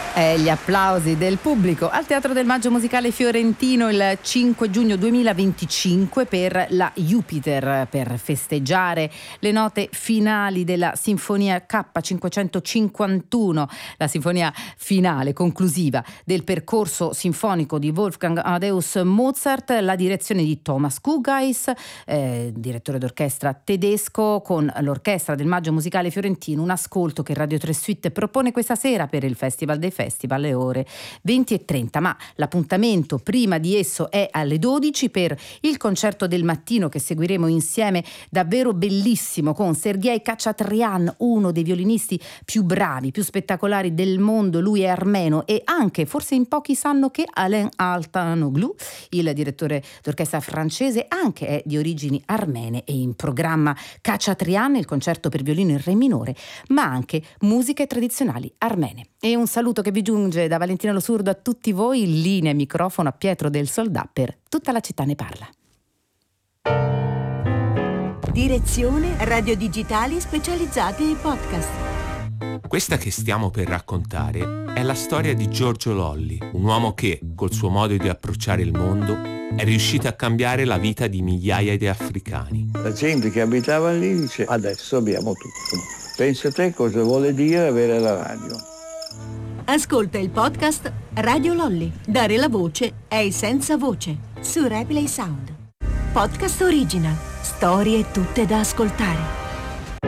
Gli applausi del pubblico al Teatro del Maggio Musicale Fiorentino il 5 giugno 2025 per la Jupiter, per festeggiare le note finali della Sinfonia K551, la sinfonia finale, conclusiva del percorso sinfonico di Wolfgang Amadeus Mozart, la direzione di Thomas Kuhgeis, direttore d'orchestra tedesco, con l'Orchestra del Maggio Musicale Fiorentino, un ascolto che Radio 3 Suite propone questa sera per il Festival dei Festival alle ore 20:30, ma l'appuntamento prima di esso è alle 12 per il concerto del mattino che seguiremo insieme, davvero bellissimo, con Sergei Khachatryan, uno dei violinisti più bravi, più spettacolari del mondo. Lui è armeno e anche, forse in pochi sanno che Alain Altanoglu, il direttore d'orchestra francese, anche è di origini armene, e in programma Khachatryan, il concerto per violino in re minore, ma anche musiche tradizionali armene. E un saluto che vi giunge da Valentina Lo Surdo a tutti voi, in linea e microfono a Pietro del Soldà per Tutta la città ne parla. Direzione radio digitali specializzate in podcast. Questa che stiamo per raccontare è la storia di Giorgio Lolli, un uomo che, col suo modo di approcciare il mondo, è riuscito a cambiare la vita di migliaia di africani. La gente che abitava lì dice: adesso abbiamo tutto. Pensa te cosa vuole dire avere la radio. Ascolta il podcast Radio Lolli. Dare la voce ai senza voce su Replay Sound. Podcast original. Storie tutte da ascoltare.